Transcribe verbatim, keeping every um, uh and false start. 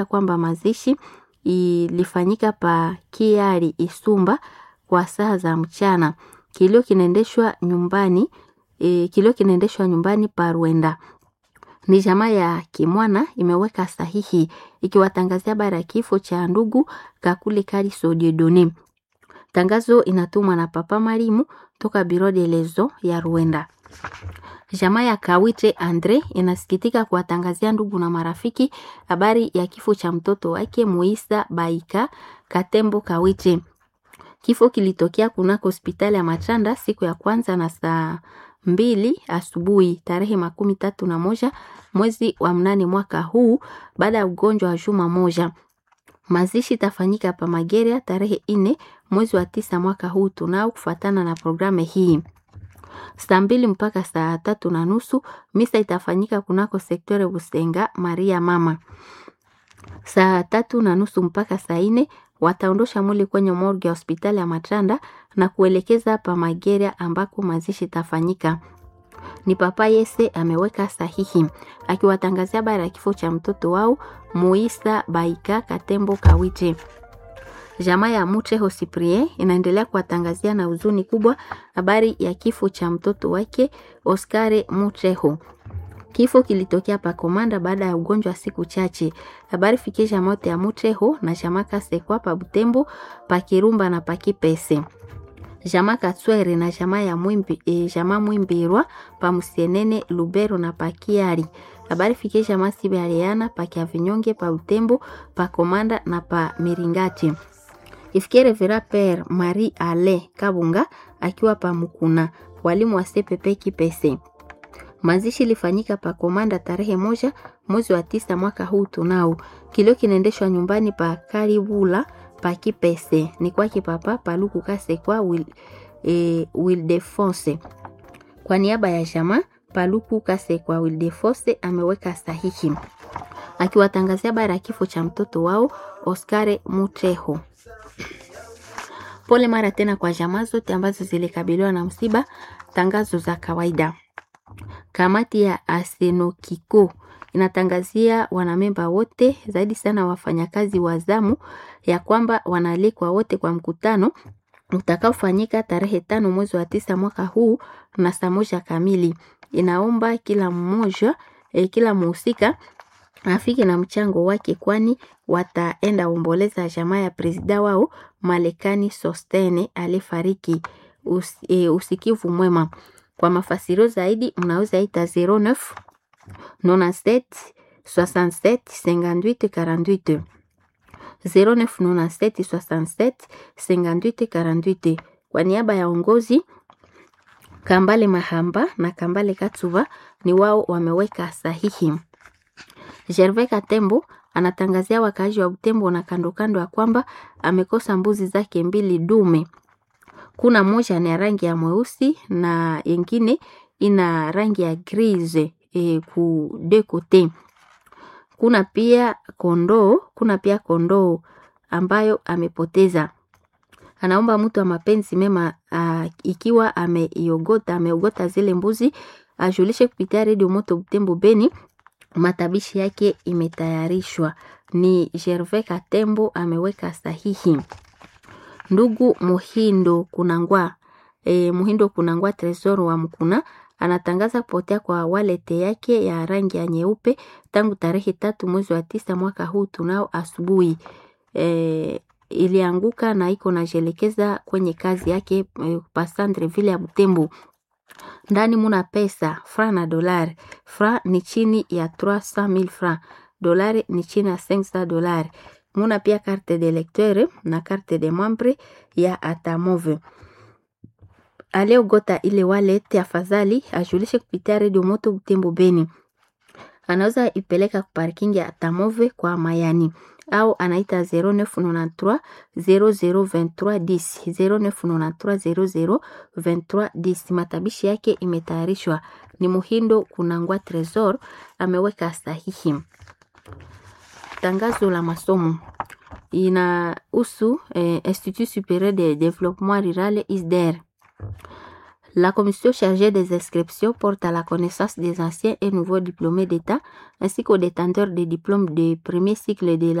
kwamba mazishi ilifanyika pa Kiari Isumba kwa saa za mchana. Kilio kinaendeshwa nyumbani e, kilio kinaendeshwa nyumbani pa Rwenda. Ni jamaa ya Kimwana imeweka sahihi ikiwatangazia habari ya kifo cha ndugu Kakule Kariso Dieudonne. Tangazo inatumwa na Papa Marimu toka Biro de Lezo ya Rwenda. Jamaa ya Kawite Andre inasikitika kuwatangazia ndugu na marafiki habari ya kifo cha mtoto wake Muisa Baika Katembo Kawite. Kifo kilitokea kunako hospitali ya Machanda siku ya kwanza na saa mbili asubuhi tarehe makumi tatu na moja mwezi wa mnane mwaka huu baada ya ugonjwa wa juma moja. Mazishi tafanyika pa Mageria tarehe ine mwezi wa tisa mwaka huu tunao kufatana na programe hii. Saa mbili mpaka saa tatu na nusu misa itafanyika kunako sektore Busenga Maria Mama. Saa tatu na nusu mpaka saa ine wataondosha mwili kwenye morgue ya hospitali ya Matanda na kuelekeza pa Mageria ambako mazishi tafanyika. Ni Papa Yese ameweka sahihi akiwatangazia habari ya kifo cha mtoto wao Muisa Baika Katembo Kawite. Jamaa ya Mucheho Cyprien inaendelea kuwatangazia na huzuni kubwa habari ya kifo cha mtoto wake Oscar Mucheho. Kifo kilitokea pa Komanda baada ya ugonjwa siku chache. Habari fikisha mote ya Mucheho na jamaa Kasekwa pa Butembo, pa Kirumba na pa Kipese. Jamaa Katswere na jamaa ya Mwimbi, e, jamaa Mwimbirwa pa Musienene, Lubero na pa Kiari. Habari fikisha masibe Ariana pa Kiavinyonge, pa Butembo, pa Komanda na pa Miringati. Ifikie Revera Père Marie Ale Kabunga akiwa pa Mukuna, walimu wa C P P Kipese. Mazishi lifanyika pa Komanda tarehe moja mwezi wa tisa mwaka huu tunao. Kilio kinaendeshwa nyumbani pa Karibula pa Kipese. Ni kwa kipapa Paluku Kasekwa Will, e, Wildefonse. Kwa niaba ya jamaa Paluku Kasekwa Wildefonse ameweka sahihi akiwatangazia habari ya kifo cha mtoto wao Oscar Mucheho. Pole mara tena kwa jamaa zote ambazo zilikabiliwa na msiba. Tangazo za kawaida. Kamati ya Asenokiko inatangazia wanamemba wote, zaidi sana wafanyakazi wa zamu, ya kwamba wanaalikwa wote kwa mkutano utakaofanyika tarehe tano mwezi wa tisa mwaka huu na saa moja kamili. Inaomba kila mmoja eh, kila muhusika afike na mchango wake, kwani wataenda omboleza jamaa ya presida wao Malekani Sostene alifariki. Us, eh, usikivu mwema. Kwa mafasiro zaidi mnaweza ita zero neuf nonante-sept soixante-sept cinquante-huit quarante-huit zero neuf nonante-sept soixante-sept cinquante-huit quarante-huit. Kwa niaba ya ongozi Kambale Mahamba na Kambale Katsuba ni wao wameweka sahihi. Gervais Katembo anatangazia wakazi wa Butembo na kando kando ya kwamba amekosa mbuzi zake mbili dume. Kuna moja ni rangi ya mweusi na yengine ina rangi ya grise e, ku de kote. Kuna pia kondoo, kuna pia kondoo ambayo amepoteza. Anaomba mtu wa mapenzi mema uh, ikiwa ameiogota, ameogota zile mbuzi, ajulishe kupitia Radio Moto Butembo Beni. Matabishi yake imetayarishwa. Ni Gervais Katembo ameweka sahihi. Ndugu Muhindo Kunangwa, e, Muhindo Kunangwa Tresor wa Mkuna anatangaza kupotea kwa walete yake ya rangi ya nyeupe tangu tarehe tatu mwezi wa tisa mwaka huu tunao asubuhi. E, ilianguka na iko na jelekeza kwenye kazi yake e, Pasandre vile ya Butembo. Ndani muna pesa, fra na dolari. Fra ni chini ya trois cent mille francs. Dolari ni chini ya cinq cents dolari. Muna pia carte de lecteur na carte de membre ya Atamove. Aleo gota ile wallet afadhali ajulishe kupitia Radio Moto Butembo Beni. Anaweza ipeleka kwa parking ya Atamove kwa Mayani au anaita zero neuf nine-trois zero zero deux-trois dix zero neuf nine-trois zero zero deux-trois dix. Matabishi yake imetayarishwa. Ni Muhindo Kunangwa Tresor ameweka sahihi. Tangazo la masomo inahusu eh, Institut Supérieur de Développement Rural I S D E R. La commission chargée des inscriptions porte à la connaissance des anciens et nouveaux diplômés d'État ainsi qu'aux détenteurs des diplômes de premier cycle de la